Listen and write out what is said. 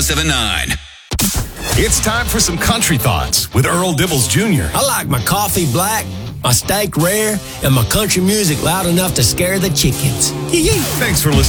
1079. It's time for some country thoughts with Earl Dibbles Jr. I like my coffee black, my steak rare, and my country music loud enough to scare the chickens. Thanks for listening.